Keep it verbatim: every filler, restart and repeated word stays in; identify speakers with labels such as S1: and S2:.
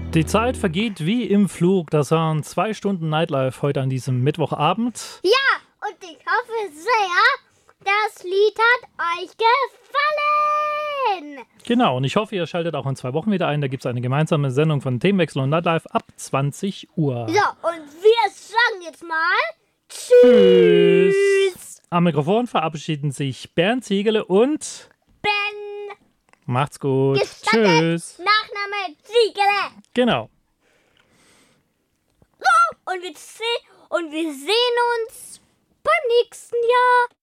S1: Die Zeit vergeht wie im Flug. Das waren zwei Stunden Nightlife heute an diesem Mittwochabend.
S2: Ja, und ich hoffe sehr, das Lied hat euch gefallen.
S1: Genau, und ich hoffe, ihr schaltet auch in zwei Wochen wieder ein. Da gibt es eine gemeinsame Sendung von Themenwechsel und Nightlife ab zwanzig Uhr.
S2: So, und wir sagen jetzt mal Tschüss.
S1: Tschüss. Am Mikrofon verabschieden sich Bernd Ziegele und
S2: Ben.
S1: Macht's gut.
S2: Gestattet.
S1: Tschüss.
S2: Nachname Ziegele.
S1: Genau.
S2: So, und wir, se- und wir sehen uns beim nächsten Jahr.